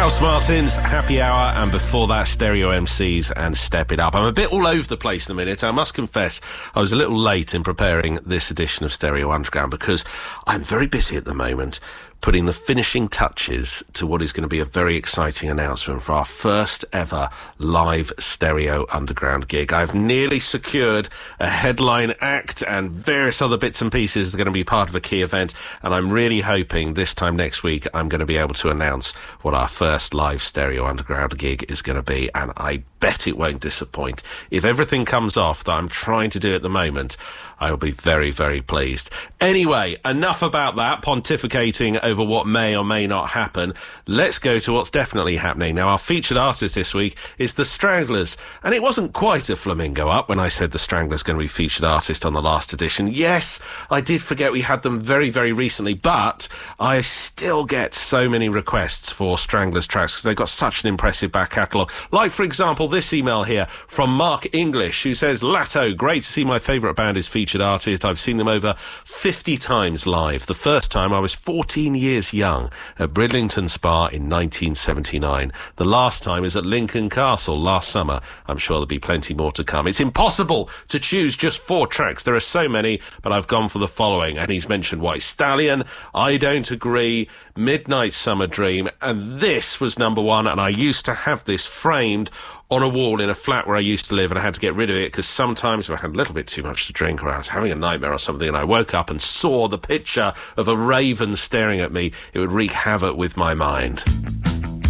House Martins, Happy Hour, and before that, Stereo MCs and Step It Up. I'm a bit all over the place in a minute. I must confess, I was a little late in preparing this edition of Stereo Underground because I'm very busy at the moment putting the finishing touches to what is going to be a very exciting announcement for our first ever live Stereo Underground gig. I've nearly secured a headline act and various other bits and pieces that are going to be part of a key event, and I'm really hoping this time next week I'm going to be able to announce what our first live Stereo Underground gig is going to be, and I bet it won't disappoint. If everything comes off that I'm trying to do at the moment, I will be very, very pleased. Anyway, enough about that, pontificating over what may or may not happen. Let's go to what's definitely happening. Now, our featured artist this week is The Stranglers, and it wasn't quite a flamingo up when I said The Stranglers going to be featured artist on the last edition. Yes, I did forget we had them very, very recently, but I still get so many requests for Stranglers tracks because they've got such an impressive back catalogue. Like, for example, this email here from Mark English, who says, Latto, great to see my favourite band is featured artist. I've seen them over 50 times live. The first time I was 14 years young at Bridlington Spa in 1979. The last time is at Lincoln Castle last summer. I'm sure there'll be plenty more to come. It's impossible to choose just 4 tracks. There are so many, but I've gone for the following. And he's mentioned White Stallion, I Don't Agree, Midnight Summer Dream, and this was number 1, and I used to have this framed on a wall in a flat where I used to live, and I had to get rid of it because sometimes if I had a little bit too much to drink or I was having a nightmare or something and I woke up and saw the picture of a raven staring at me, it would wreak havoc with my mind.